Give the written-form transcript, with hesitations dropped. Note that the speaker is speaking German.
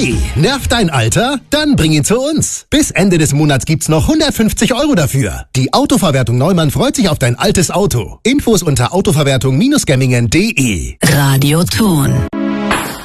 Hey, nervt dein Alter? Dann bring ihn zu uns. Bis Ende des Monats gibt's noch 150 € dafür. Die Autoverwertung Neumann freut sich auf dein altes Auto. Infos unter autoverwertung-gemmingen.de. Radioton.